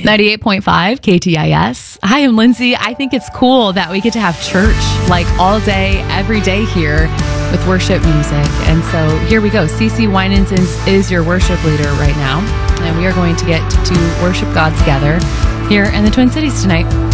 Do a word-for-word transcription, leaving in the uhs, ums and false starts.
ninety-eight point five K T I S. Hi, I'm Lindsay. I think it's cool that we get to have church like all day, every day here with worship music. And so here we go. Cece Winans is, is your worship leader right now. And we are going to get to worship God together here in the Twin Cities tonight.